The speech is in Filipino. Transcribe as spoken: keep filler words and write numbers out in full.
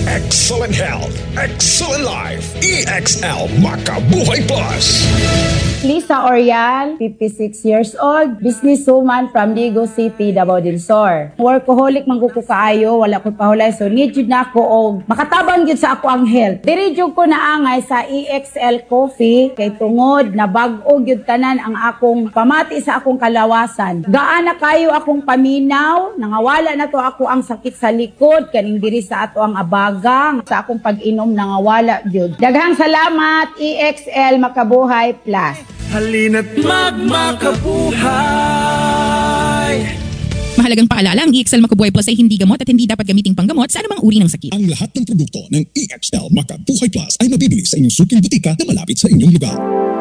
Excellent health, excellent life. E X L Makabuhay Plus. Lisa Orial, fifty-six years old, businesswoman from Digo City, Davao del Sur. Workaholic man ko kaayo, wala ko pahulay, so need yun na ako og makatabang yun sa ako ang health. Diri jud ko naangay sa E X L Coffee kay tungod na bag-o gyud tanan ang akong pamati sa akong kalawasan. Gaana kayo akong paminaw, nangawala na to ako ang sakit sa likod kaning diri sa ato ang abagang sa akong pag-inom nangawala jud. Daghang salamat E X L Makabuhay Plus. Halina't magmakabuhay. Mahalagang paalala, ang E X L Makabuhay Plus ay hindi gamot at hindi dapat gamiting panggamot sa anumang uri ng sakit. Ang lahat ng produkto ng E X L Makabuhay Plus ay mabibili sa inyong suking butika na malapit sa inyong lugar.